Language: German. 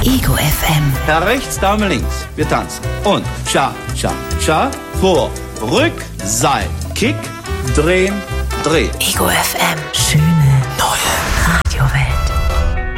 Ego FM. Herr rechts, Dame links. Wir tanzen. Und Cha, Cha, Cha. Vor, Rück, Seil. Kick, drehen, drehen. Ego FM. Schöne